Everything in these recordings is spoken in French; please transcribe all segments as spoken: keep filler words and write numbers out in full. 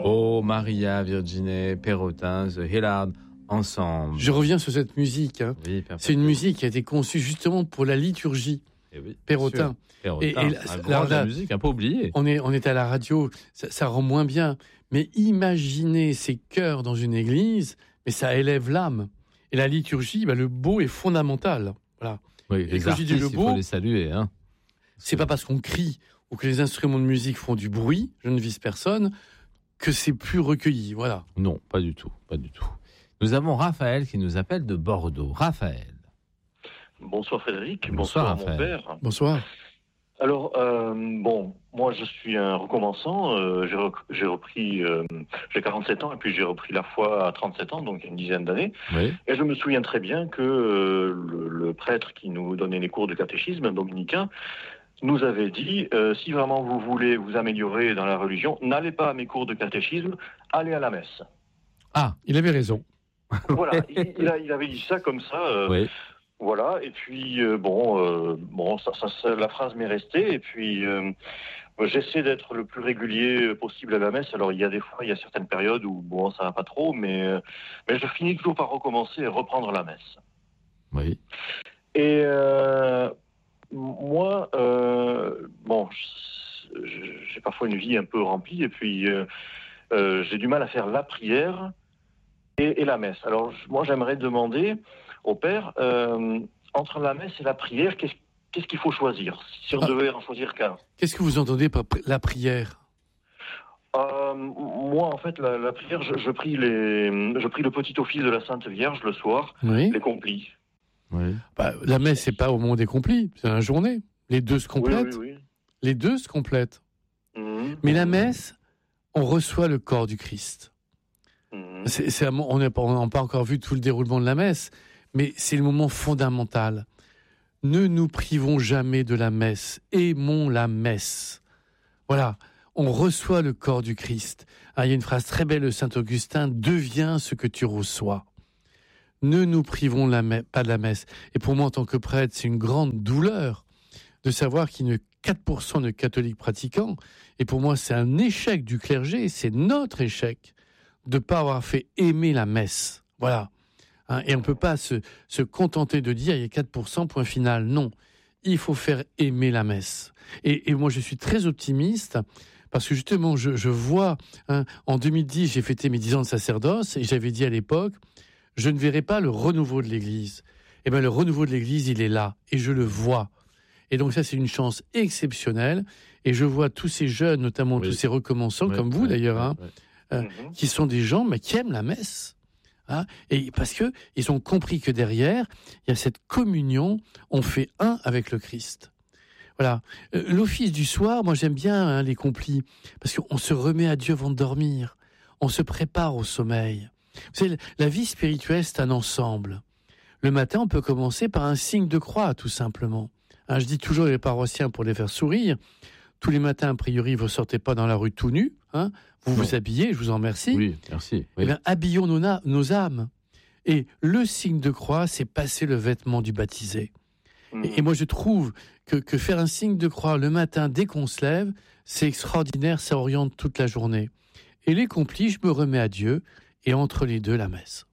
Oh, Maria, Virginie, Perrotin, The Hillard, ensemble. Je reviens sur cette musique. Hein. Oui, c'est une musique qui a été conçue justement pour la liturgie. Et oui, Perrotin. Perrotin, et, et un grand de la musique, un peu oublié. On est, on est à la radio, ça, ça rend moins bien. Mais imaginez ces chœurs dans une église, mais ça élève l'âme. Et la liturgie, bah, le beau est fondamental. Voilà. Oui, les artistes, le beau, il faut les saluer. Hein. C'est pas parce qu'on crie ou que les instruments de musique font du bruit, je ne vise personne, que c'est plus recueilli. Voilà. Non, pas du tout, pas du tout. Nous avons Raphaël qui nous appelle de Bordeaux. Raphaël. Bonsoir Frédéric, bonsoir, bonsoir mon père. Bonsoir. Alors, euh, bon, moi je suis un recommençant, euh, j'ai, rec- j'ai repris, euh, j'ai quarante-sept ans et puis j'ai repris la foi à trente-sept ans, donc il y a une dizaine d'années. Oui. Et je me souviens très bien que euh, le, le prêtre qui nous donnait les cours de catéchisme, dominicain, nous avait dit, euh, si vraiment vous voulez vous améliorer dans la religion, n'allez pas à mes cours de catéchisme, allez à la messe. Ah, il avait raison. Voilà, il, il, a, il avait dit ça comme ça. Euh, oui. Voilà, et puis euh, bon, euh, bon, ça, ça, ça, la phrase m'est restée, et puis euh, j'essaie d'être le plus régulier possible à la messe. Alors il y a des fois, il y a certaines périodes où bon, ça va pas trop, mais euh, mais je finis toujours par recommencer et reprendre la messe. Oui. Et euh, moi, euh, bon, j'ai parfois une vie un peu remplie, et puis euh, euh, j'ai du mal à faire la prière et, et la messe. Alors moi, j'aimerais demander au père, euh, entre la messe et la prière, qu'est-ce, qu'est-ce qu'il faut choisir, si on ah. devait en choisir qu'un? Qu'est-ce que vous entendez par la prière? euh, Moi, en fait, la, la prière, je, je, prie les, je prie le petit office de la Sainte Vierge le soir, oui. les complis. Oui. Bah, la messe, c'est pas au moment des complis, c'est dans la journée. Les deux se complètent. Oui, oui, oui. Les deux se complètent. Mmh. Mais la messe, on reçoit le corps du Christ. Mmh. C'est, c'est, on n'a pas encore vu tout le déroulement de la messe, mais c'est le moment fondamental. Ne nous privons jamais de la messe. Aimons la messe. Voilà. On reçoit le corps du Christ. Ah, il y a une phrase très belle de Saint Augustin. Deviens ce que tu reçois. Ne nous privons la me- pas de la messe. Et pour moi, en tant que prêtre, c'est une grande douleur de savoir qu'il y a quatre pour cent de catholiques pratiquants. Et pour moi, c'est un échec du clergé. C'est notre échec de ne pas avoir fait aimer la messe. Voilà. Hein, et on ne peut pas se, se contenter de dire il y a quatre pour cent, point final. Non, il faut faire aimer la messe. Et, et moi, je suis très optimiste parce que justement, je, je vois, hein, en deux mille dix, j'ai fêté mes dix ans de sacerdoce et j'avais dit à l'époque, je ne verrai pas le renouveau de l'Église. Eh bien, le renouveau de l'Église, il est là et je le vois. Et donc ça, c'est une chance exceptionnelle. Et je vois tous ces jeunes, notamment oui. tous ces recommençants, oui, comme vous oui, d'ailleurs, oui, hein, oui. Euh, mm-hmm. qui sont des gens mais qui aiment la messe. Hein, et parce que ils ont compris que derrière, il y a cette communion, on fait un avec le Christ. Voilà. Euh, l'office du soir, moi j'aime bien hein, les complis, parce qu'on se remet à Dieu avant de dormir, on se prépare au sommeil. Vous savez, la vie spirituelle, c'est un ensemble. Le matin, on peut commencer par un signe de croix, tout simplement. Hein, je dis toujours aux paroissiens pour les faire sourire, tous les matins, a priori, vous ne sortez pas dans la rue tout nu, hein, vous non. vous habillez, je vous en remercie. Oui, merci. Oui. Eh bien, habillons nos, na- nos âmes. Et le signe de croix, c'est passer le vêtement du baptisé. Mmh. Et, et moi, je trouve que, que faire un signe de croix le matin, dès qu'on se lève, c'est extraordinaire, ça oriente toute la journée. Et les complis, je me remets à Dieu, et entre les deux, la messe.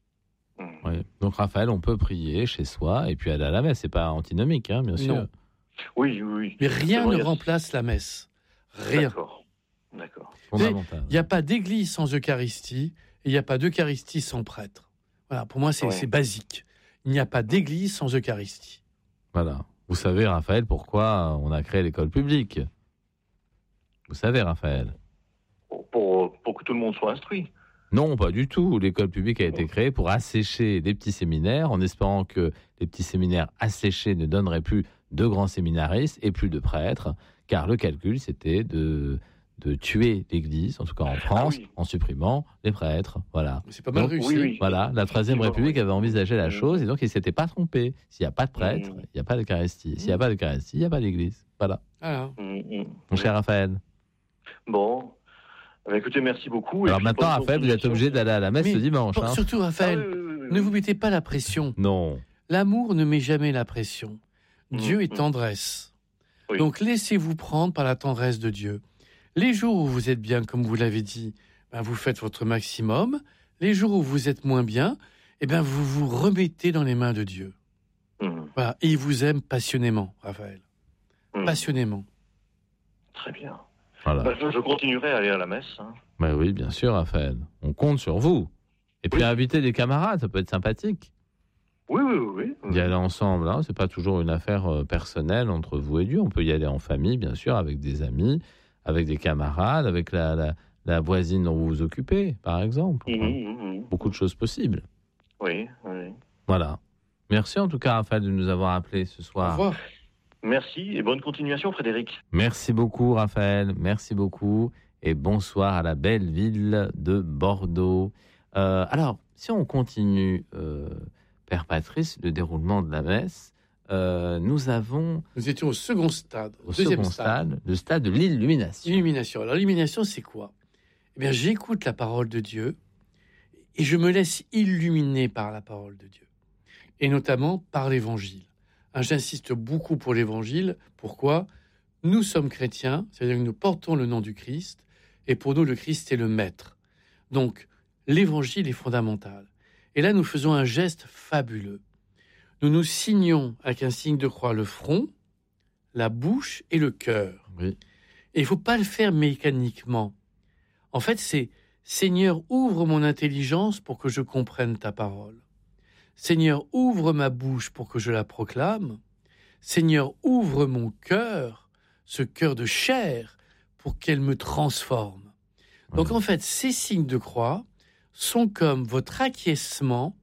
Oui. Donc, Raphaël, on peut prier chez soi, et puis aller à la messe. C'est pas antinomique, hein, bien sûr. Non. Oui, oui. Mais rien ne remplace la messe. Rien. D'accord. D'accord. Il n'y a pas d'église sans Eucharistie, et il n'y a pas d'Eucharistie sans prêtre. Voilà, pour moi, c'est, ouais. c'est basique. Il n'y a pas d'église sans Eucharistie. Voilà. Vous savez, Raphaël, pourquoi on a créé l'école publique? Vous savez, Raphaël? Pour, pour que tout le monde soit instruit. Non, pas du tout. L'école publique a été créée pour assécher des petits séminaires, en espérant que les petits séminaires asséchés ne donneraient plus de grands séminaristes et plus de prêtres, car le calcul, c'était de, de tuer l'Église, en tout cas en France, ah oui. en supprimant les prêtres. Voilà. C'est pas mal donc, réussi. Oui, oui. Voilà, la Troisième République avait envisagé la chose, et donc il ne s'était pas trompé. S'il n'y a pas de prêtre, il n'y a pas d'Eucharistie. S'il n'y a pas d'Eucharistie, il n'y a pas d'Église. Voilà. Ah. Mon cher Raphaël. Bon. Bah écoutez, merci beaucoup. Alors maintenant, Raphaël, vous êtes obligé d'aller à la messe Mais, ce dimanche. Bon, hein. Surtout, Raphaël, ah, oui, oui, oui, ne vous mettez pas la pression. Non. L'amour ne met jamais la pression. Dieu mmh, est tendresse. Oui. Donc laissez-vous prendre par la tendresse de Dieu. Les jours où vous êtes bien, comme vous l'avez dit, ben, vous faites votre maximum. Les jours où vous êtes moins bien, eh ben, vous vous remettez dans les mains de Dieu. Mmh. Voilà. Et il vous aime passionnément, Raphaël. Mmh. Passionnément. Très bien. Voilà. Ben, je, je continuerai à aller à la messe. Hein. Ben oui, bien sûr, Raphaël. On compte sur vous. Et puis, oui. inviter des camarades, ça peut être sympathique. Oui, oui, oui. oui. Y aller ensemble, hein, c'est pas toujours une affaire euh, personnelle entre vous et Dieu. On peut y aller en famille, bien sûr, avec des amis, avec des camarades, avec la, la, la voisine dont vous vous occupez, par exemple. Mmh, hein. mmh. Beaucoup de choses possibles. Oui, oui. Voilà. Merci en tout cas, Raphaël, de nous avoir appelés ce soir. Au revoir. Merci et bonne continuation, Frédéric. Merci beaucoup, Raphaël. Merci beaucoup. Et bonsoir à la belle ville de Bordeaux. Euh, alors, si on continue, euh, Père Patrice, le déroulement de la messe, euh, nous avons... Nous étions au second stade. Au deuxième second stade, stade, le stade de l'illumination. L'illumination. Alors, l'illumination, c'est quoi ? Eh bien, j'écoute la parole de Dieu et je me laisse illuminer par la parole de Dieu. Et notamment par l'Évangile. Hein, j'insiste beaucoup pour l'Évangile. Pourquoi ? Nous sommes chrétiens, c'est-à-dire que nous portons le nom du Christ, et pour nous, le Christ est le Maître. Donc, l'Évangile est fondamental. Et là, nous faisons un geste fabuleux. Nous nous signons avec un signe de croix le front, la bouche et le cœur. Oui. Et il ne faut pas le faire mécaniquement. En fait, c'est « Seigneur, ouvre mon intelligence pour que je comprenne ta parole. Seigneur, ouvre ma bouche pour que je la proclame. Seigneur, ouvre mon cœur, ce cœur de chair, pour qu'elle me transforme. » Donc en fait, ces signes de croix sont comme votre acquiescement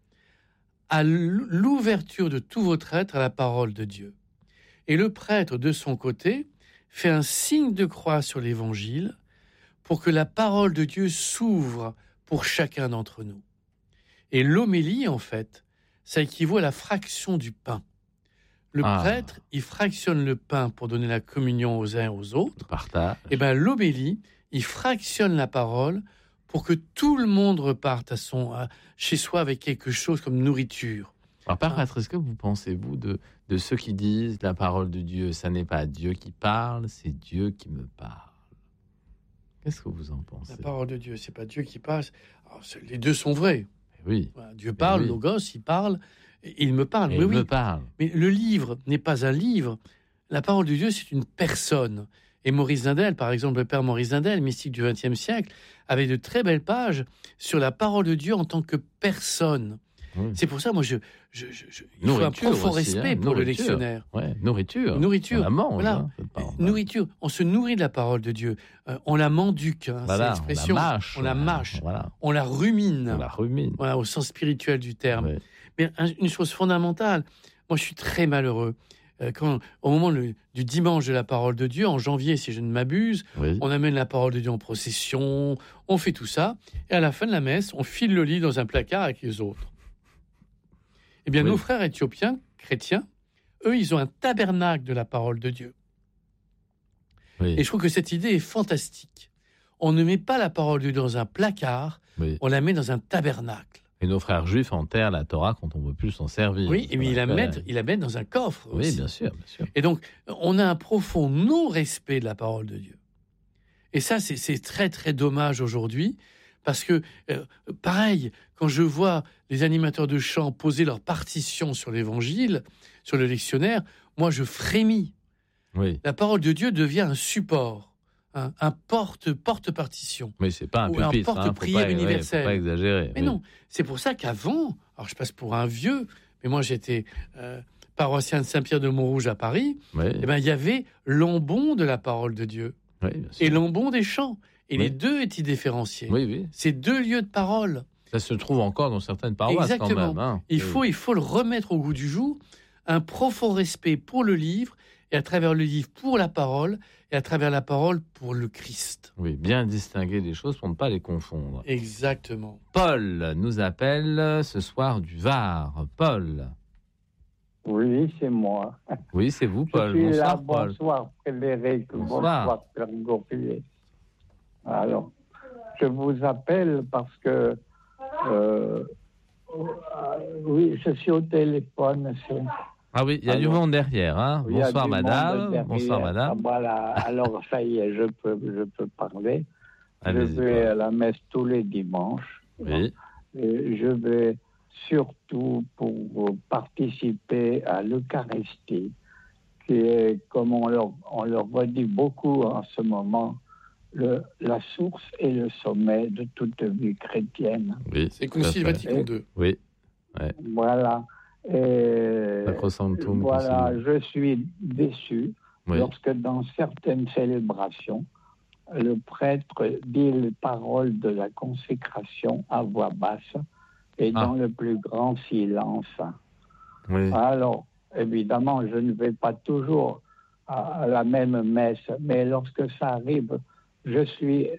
à l'ouverture de tout votre être à la parole de Dieu. Et le prêtre, de son côté, fait un signe de croix sur l'Évangile pour que la parole de Dieu s'ouvre pour chacun d'entre nous. Et l'homélie, en fait, ça équivaut à la fraction du pain. Le ah. prêtre, il fractionne le pain pour donner la communion aux uns et aux autres. Partage. Et bien l'homélie, il fractionne la parole pour que tout le monde reparte à son, à, chez soi avec quelque chose comme nourriture. Alors, Père Patrice, est-ce que vous pensez-vous de, de ceux qui disent la parole de Dieu, ça n'est pas Dieu qui parle, c'est Dieu qui me parle? Qu'est-ce que vous en pensez? La parole de Dieu, c'est pas Dieu qui parle. Alors, les deux sont vrais. Oui. Voilà, Dieu parle, oui. Logos, il parle, il me parle. Et mais il oui. me parle. Mais le livre n'est pas un livre. La parole de Dieu, c'est une personne. Et Maurice Zindel, par exemple, le père Maurice Zindel, mystique du vingtième siècle, avait de très belles pages sur la parole de Dieu en tant que personne. Oui. C'est pour ça, moi, je, je, je, je il faut un profond aussi, respect hein, pour le lectionnaire. Ouais, nourriture. Nourriture. On la mange. Voilà. Hein, part, nourriture. On se nourrit de la parole de Dieu. Euh, on la menduque, hein, voilà, c'est l'expression. On la mâche. On la mâche. Voilà. On la rumine. On la rumine. Voilà, au sens spirituel du terme. Ouais. Mais une chose fondamentale, moi, je suis très malheureux. Quand, au moment le, du dimanche de la parole de Dieu, en janvier, si je ne m'abuse, oui. on amène la parole de Dieu en procession, on fait tout ça, et à la fin de la messe, on file le lit dans un placard avec les autres. Eh bien, oui. nos frères éthiopiens, chrétiens, eux, ils ont un tabernacle de la parole de Dieu. Oui. Et je trouve que cette idée est fantastique. On ne met pas la parole de Dieu dans un placard, oui. on la met dans un tabernacle. Et nos frères juifs enterrent la Torah quand on ne veut plus s'en servir. Oui, et ils la mettent, ils la mettent dans un coffre Oui, aussi. bien sûr, bien sûr. Et donc, on a un profond non-respect de la parole de Dieu. Et ça, c'est, c'est très, très dommage aujourd'hui, parce que, euh, pareil, quand je vois les animateurs de chant poser leur partition sur l'Évangile, sur le lectionnaire, moi, je frémis. Oui. La parole de Dieu devient un support. Un, un porte, porte-partition. Mais c'est pas un pupitre, un porte-prière hein, universelle. Ouais, faut pas exagérer. Mais oui. non, c'est pour ça qu'avant, alors je passe pour un vieux, mais moi j'étais euh, paroissien de Saint-Pierre de Montrouge à Paris, oui. et ben il y avait l'ambon de la parole de Dieu oui, et l'ambon des chants. Et oui. les deux étaient différenciés. Oui, oui. C'est deux lieux de parole. Ça se trouve encore dans certaines paroisses Exactement. quand même. Hein. Il, oui. faut, il faut le remettre au goût du jour, un profond respect pour le livre, et à travers le livre pour la parole, et à travers la parole pour le Christ. Oui, bien distinguer les choses pour ne pas les confondre. Exactement. Paul nous appelle ce soir du Var. Paul. Oui, c'est moi. Oui, c'est vous, Paul. Je suis bonsoir, là. Paul. Bonsoir, Frédéric. Bonsoir, bonsoir Père Gaufrier. Alors, je vous appelle parce que... Euh, oui, je suis au téléphone. C'est... Ah oui, il y a alors, du monde derrière. Hein. Bonsoir, madame. Bonsoir, madame. Voilà, alors ça y est, je peux, je peux parler. Allez-y, je vais Paul. à la messe tous les dimanches. Oui. Et je vais surtout pour participer à l'Eucharistie, qui est, comme on le, on le redit beaucoup en ce moment, le, la source et le sommet de toute vie chrétienne. Oui. C'est tout à Concile fait. Vatican deux. Oui. Voilà. Et Sacrosanctum voilà, Concilium. je suis déçu Oui. lorsque dans certaines célébrations, le prêtre dit les paroles de la consécration à voix basse et Ah. dans le plus grand silence. Oui. Alors, évidemment, je ne vais pas toujours à la même messe, mais lorsque ça arrive, je suis,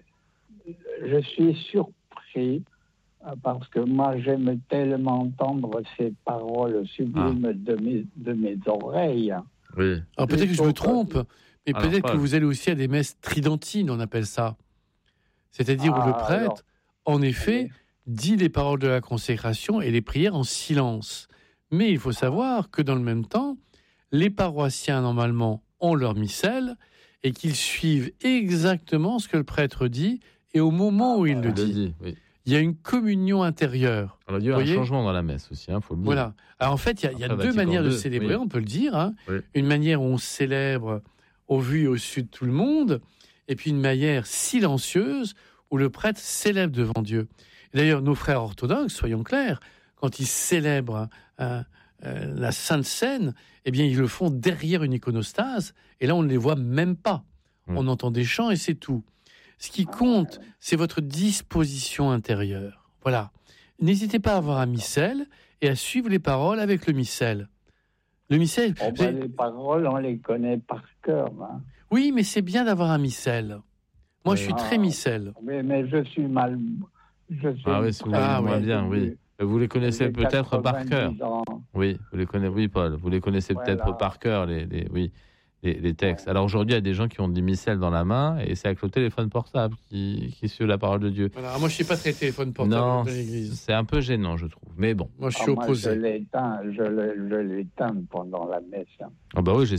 je suis surpris parce que moi, j'aime tellement entendre ces paroles sublimes ah. de, mes, de mes oreilles. Oui. Alors peut-être que je me trompe, mais alors, peut-être Paul. que vous allez aussi à des messes tridentines, on appelle ça. C'est-à-dire Ah, où le prêtre, alors, en effet, oui. dit les paroles de la consécration et les prières en silence. Mais il faut savoir que dans le même temps, les paroissiens, normalement, ont leur missel et qu'ils suivent exactement ce que le prêtre dit et au moment où il Ah, le le dit. dit oui. Il y a une communion intérieure. Alors, il y a eu un changement dans la messe aussi, il hein, faut le dire. Voilà. Alors en fait, il y a, il y a deux Vatican manières de deux, célébrer, oui. on peut le dire. Hein. Oui. Une manière où on célèbre au vu et au su de tout le monde, et puis une manière silencieuse où le prêtre célèbre devant Dieu. Et d'ailleurs, nos frères orthodoxes, soyons clairs, quand ils célèbrent euh, euh, la Sainte Seine, eh bien, ils le font derrière une iconostase, et là, on ne les voit même pas. Mmh. On entend des chants et c'est tout. Ce qui compte, c'est votre disposition intérieure. Voilà. N'hésitez pas à avoir un missel et à suivre les paroles avec le missel. Le missel... Oh ben, les paroles, on les connaît par cœur. Hein. Oui, mais c'est bien d'avoir un missel. Moi, oui. je suis ah, très missel. Mais, mais je suis mal... Je suis ah oui, c'est ah, moins bien, oui. Vous les connaissez peut-être par cœur. Ans. Oui, vous les connaissez, oui, Paul. Vous les connaissez voilà. peut-être par cœur, les, les, oui, les, les textes. Ouais. Alors aujourd'hui, il y a des gens qui ont des missels dans la main et c'est avec le téléphone portable qui, qui suit la parole de Dieu. Voilà, moi, je ne suis pas très téléphone portable non, dans l'église. C'est un peu gênant, je trouve. Mais bon. Moi, je suis ah, opposé. Moi, je l'éteins, je, le, je l'éteins pendant la messe. Ah bah oui, j'essaie